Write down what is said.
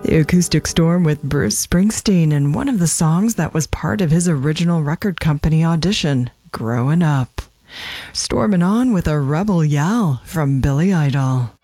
The Acoustic Storm with Bruce Springsteen and one of the songs that was part of his original record company audition, Growin' Up. Stormin' on with a Rebel Yell from Billy Idol.